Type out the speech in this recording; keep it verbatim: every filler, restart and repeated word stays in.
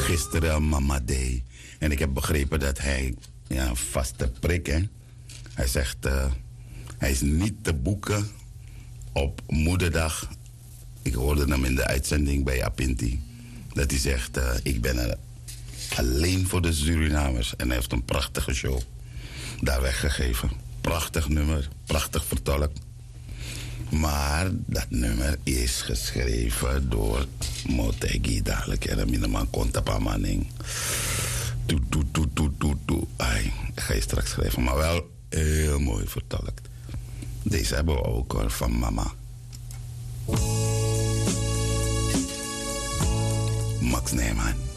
gisteren Mama Day. En ik heb begrepen dat hij ja, een vaste prik, hè. Hij zegt, uh, hij is niet te boeken op Moederdag. Ik hoorde hem in de uitzending bij Apinti. Dat hij zegt, uh, ik ben er alleen voor de Surinamers. En hij heeft een prachtige show daar weggegeven. Prachtig nummer, prachtig vertolkt. Maar dat nummer is geschreven door Motegi. Dadelijk er een minnaman Kontapamaning. Toe, toe, toe, toe, toe, toe. Ai, ga je straks schrijven. Maar wel heel mooi vertolkt. Deze hebben we ook hoor, van mama. Max Nijman.